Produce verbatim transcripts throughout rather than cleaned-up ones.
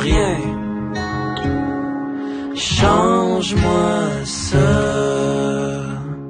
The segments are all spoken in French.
rien. Change-moi ça.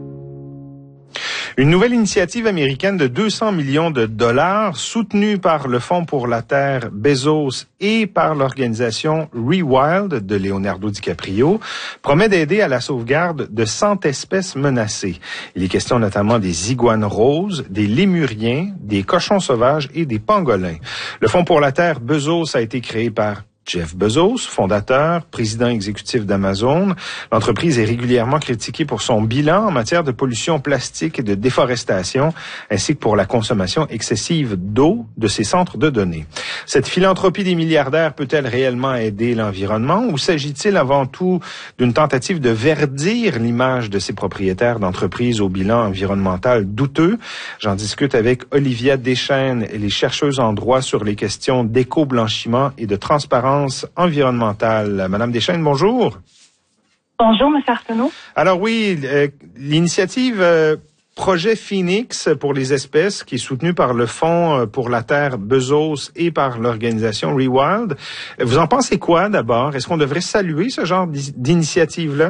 Une nouvelle initiative américaine de deux cents millions de dollars, soutenue par le Fonds pour la Terre Bezos et par l'organisation Rewild de Leonardo DiCaprio, promet d'aider à la sauvegarde de cent espèces menacées. Il est question notamment des iguanes roses, des lémuriens, des cochons sauvages et des pangolins. Le Fonds pour la Terre Bezos a été créé par Jeff Bezos, fondateur, président exécutif d'Amazon. L'entreprise est régulièrement critiquée pour son bilan en matière de pollution plastique et de déforestation, ainsi que pour la consommation excessive d'eau de ses centres de données. Cette philanthropie des milliardaires peut-elle réellement aider l'environnement ou s'agit-il avant tout d'une tentative de verdir l'image de ses propriétaires d'entreprises au bilan environnemental douteux? J'en discute avec Olivia Deschênes, elle est chercheuse en droit sur les questions d'éco-blanchiment et de transparence environnementale. Madame Deschênes, bonjour. Bonjour, M. Arsenault. Alors oui, euh, l'initiative euh, Projet Phoenix pour les espèces, qui est soutenue par le Fonds pour la Terre Bezos et par l'organisation Rewild. Vous en pensez quoi d'abord? Est-ce qu'on devrait saluer ce genre d'initiative-là?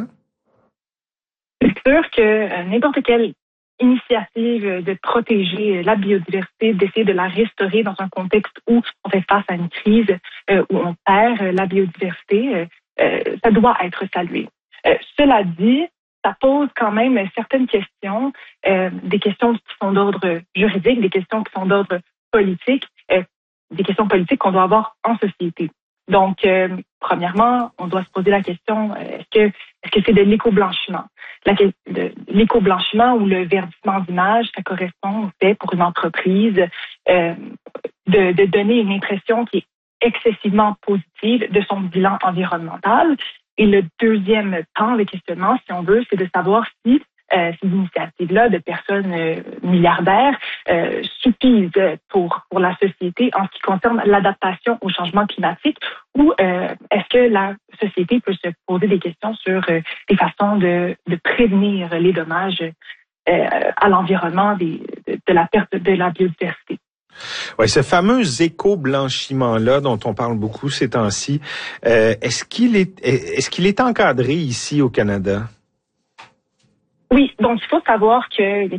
C'est sûr que euh, n'importe quelle initiative de protéger la biodiversité, d'essayer de la restaurer dans un contexte où on fait face à une crise, euh, où on perd la biodiversité, euh, euh, ça doit être salué. Euh, cela dit, ça pose quand même certaines questions, euh, des questions qui sont d'ordre juridique, des questions qui sont d'ordre politique, euh, des questions politiques qu'on doit avoir en société. Donc, euh, premièrement, on doit se poser la question, est-ce que est-ce que c'est de l'éco-blanchiment? La, de, l'éco-blanchiment ou le verdissement d'image, ça correspond au fait pour une entreprise euh, de, de donner une impression qui est excessivement positive de son bilan environnemental. Et le deuxième temps de questionnement, si on veut, c'est de savoir si Euh, ces initiatives-là de personnes euh, milliardaires euh, suffisent pour pour la société en ce qui concerne l'adaptation au changement climatique ou euh, est-ce que la société peut se poser des questions sur euh, des façons de, de prévenir les dommages euh, à l'environnement des, de, de la perte de la biodiversité. Oui, ce fameux éco-blanchiment-là dont on parle beaucoup ces temps-ci, euh, est-ce qu'il est est-ce qu'il est encadré ici au Canada? Oui, donc il faut savoir qu'il y a